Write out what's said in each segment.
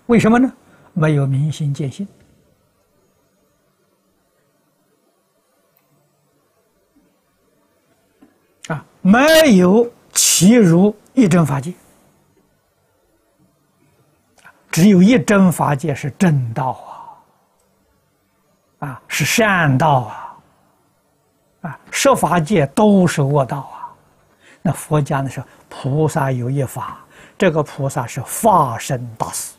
为什么呢？没有明心见性。没有契入一真法界，只有一真法界是正道是善道十法界都是恶道那佛家呢是菩萨有一法，这个菩萨是法身大士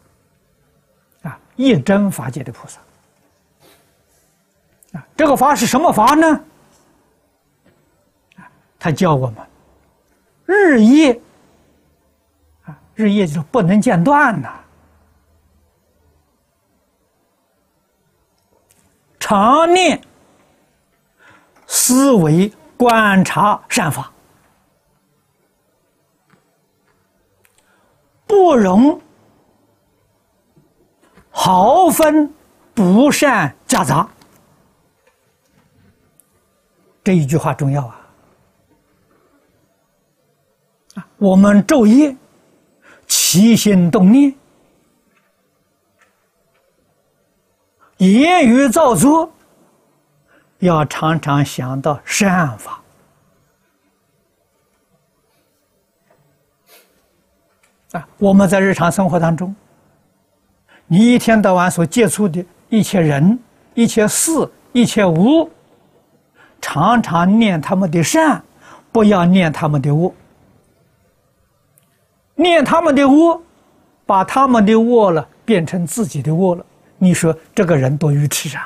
一真法界的菩萨这个法是什么法呢？他教我们日夜日夜就是不能间断常念思维观察善法，不容毫分不善夹杂。这一句话重要我们昼夜起心动念，言语造作，要常常想到善法我们在日常生活当中，你一天到晚所接触的一切人、一切事、一切物，常常念他们的善，不要念他们的恶。念他们的恶，把他们的恶了变成自己的恶了，你说这个人多愚痴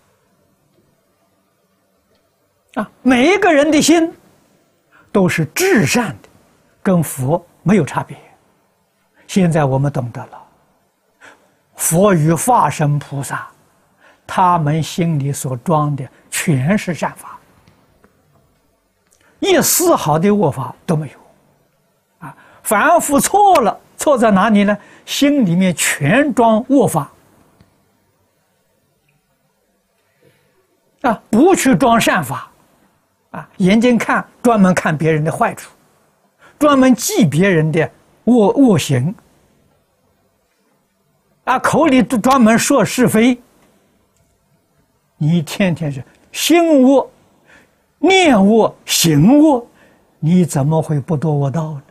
每一个人的心都是至善的，跟佛没有差别。现在我们懂得了，佛与化身菩萨他们心里所装的全是善法，一丝毫的恶法都没有凡夫错了，错在哪里呢？心里面全装恶法不去装善法眼睛看专门看别人的坏处，专门记别人的恶行口里专门说是非，你天天是心恶、念恶、行恶，你怎么会不堕恶道呢？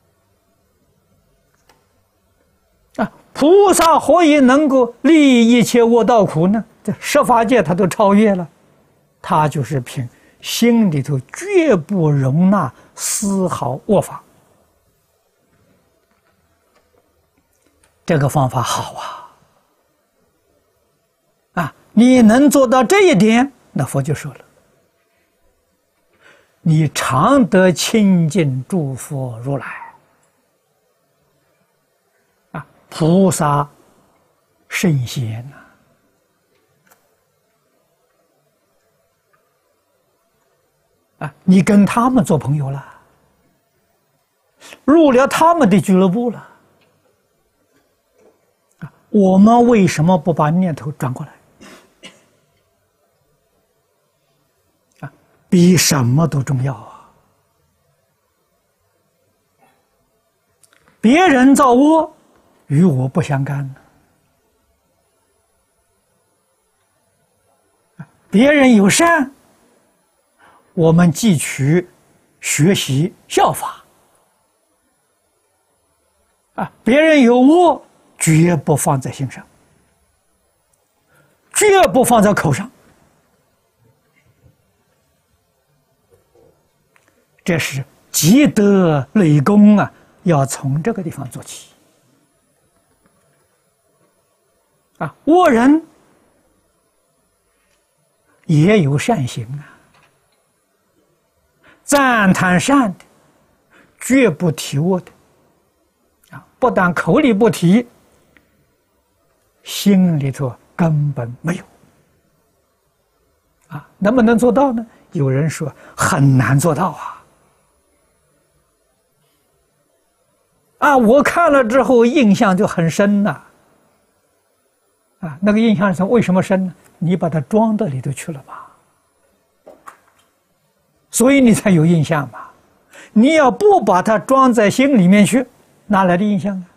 菩萨何以能够利一切恶道苦呢？这十法界他都超越了，他就是凭心里头绝不容纳丝毫恶法。这个方法好你能做到这一点，那佛就说了，你常得亲近诸佛如来菩萨圣贤你跟他们做朋友了，入了他们的俱乐部了我们为什么不把念头转过来比什么都重要别人造恶与我不相干别人有善，我们汲取学习效法别人有恶，绝不放在心上，绝不放在口上，这是积德累功要从这个地方做起恶人也有善行赞叹善的，绝不提恶的不但口里不提，心里头根本没有能不能做到呢？有人说很难做到我看了之后印象就很深那个印象是为什么深呢？你把它装到里头去了吧，所以你才有印象嘛。你要不把它装在心里面去，哪来的印象呢？